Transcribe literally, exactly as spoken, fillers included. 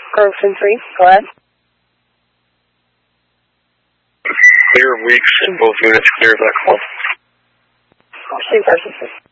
Person three, go ahead. Clear weeks, both units clear black hole. Same person three.